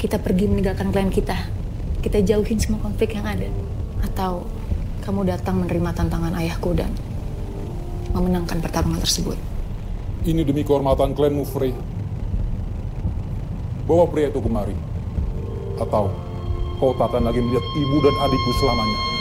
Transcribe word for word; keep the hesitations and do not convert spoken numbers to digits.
kita pergi meninggalkan klien kita, kita jauhin semua konflik yang ada, atau kamu datang menerima tantangan ayahku dan memenangkan pertarungan tersebut? Ini demi kehormatan klanmu, Frey. Bawa pria itu kemari. Atau kau tak akan lagi melihat ibu dan adikku selamanya.